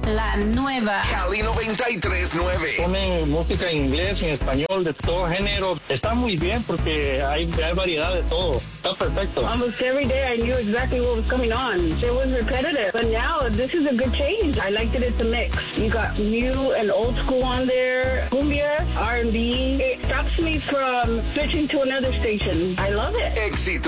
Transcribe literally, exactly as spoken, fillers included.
La nueva Cali noventa y tres punto nueve. Ponen música en inglés, en español, de todo género. Está muy bien porque hay, hay variedad de todo. Está perfecto. Almost every day I knew exactly what was coming on. It was repetitive, but now this is a good change. I like that it's a mix. You got new and old school on there, cumbia, R and B. It stops me from switching to another station. I love it. Éxito.